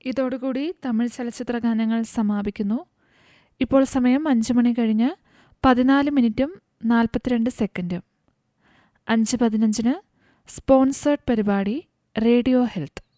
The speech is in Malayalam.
ഇതോടുകൂടി തമിഴ് ചലച്ചിത്ര ഗാനങ്ങൾ സമാപിക്കുന്നു. ഇപ്പോൾ സമയം 5 മണി കഴിഞ്ഞ് 14 മിനിറ്റും 42 സെക്കൻഡും. 5:15 സ്പോൺസേർഡ് പരിപാടി റേഡിയോ ഹെൽത്ത്.